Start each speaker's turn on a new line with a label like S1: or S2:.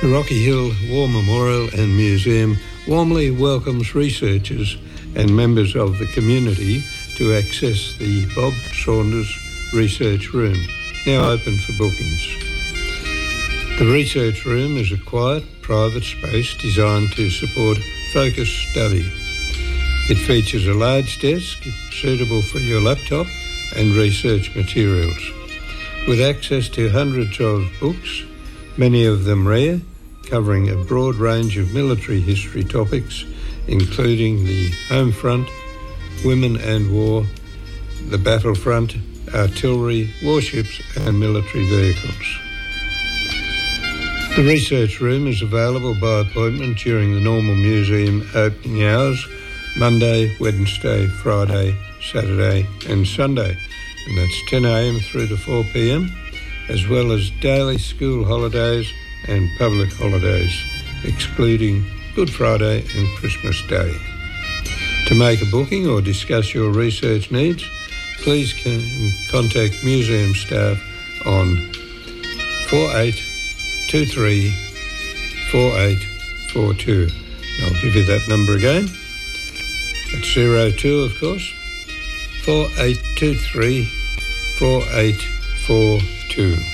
S1: The Rocky Hill War Memorial and Museum warmly welcomes researchers and members of the community to access the Bob Saunders Research Room, now open for bookings. The Research Room is a quiet, private space designed to support focused study. It features a large desk suitable for your laptop and research materials. With access to hundreds of books, many of them rare, covering a broad range of military history topics, including the home front, women and war, the battlefront, artillery, warships and military vehicles. The Research Room is available by appointment during the normal museum opening hours, Monday, Wednesday, Friday, Saturday and Sunday, and that's 10 a.m. through to 4 p.m, as well as daily school holidays and public holidays, excluding Good Friday and Christmas Day. To make a booking or discuss your research needs, please contact museum staff on 4823 4842. I'll give you that number again. It's 02, of course, 4823 4842.